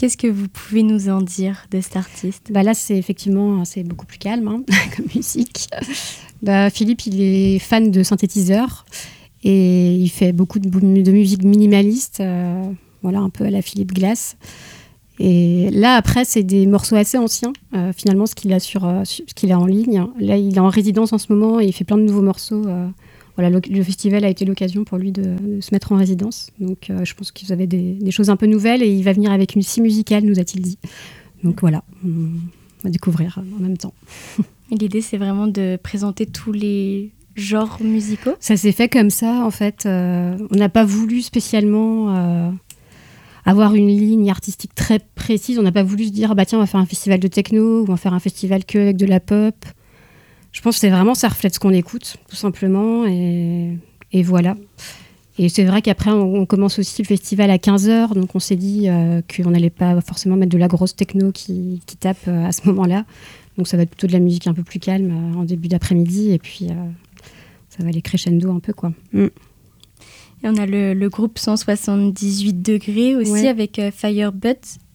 Qu'est-ce que vous pouvez nous en dire de cet artiste ? Là, c'est beaucoup plus calme comme musique. Philippe, il est fan de synthétiseurs et il fait beaucoup de musique minimaliste, un peu à la Philippe Glass. Et là, après, c'est des morceaux assez anciens, finalement, ce qu'il a en ligne. Là, il est en résidence en ce moment et il fait plein de nouveaux morceaux. Le festival a été l'occasion pour lui de se mettre en résidence. Donc, je pense que vous avez des choses un peu nouvelles et il va venir avec une scie musicale, nous a-t-il dit. Donc voilà, on va découvrir en même temps. Et l'idée, c'est vraiment de présenter tous les genres musicaux ? Ça s'est fait comme ça, en fait. On n'a pas voulu spécialement avoir une ligne artistique très précise. On n'a pas voulu se dire, tiens, on va faire un festival de techno ou on va faire un festival que avec de la pop. Je pense que ça reflète ce qu'on écoute, tout simplement, et voilà. Et c'est vrai qu'après, on commence aussi le festival à 15h, donc on s'est dit qu'on n'allait pas forcément mettre de la grosse techno qui tape à ce moment-là. Donc ça va être plutôt de la musique un peu plus calme en début d'après-midi, et puis ça va aller crescendo un peu, quoi. Et on a le groupe 178 degrés aussi, avec Firebuds.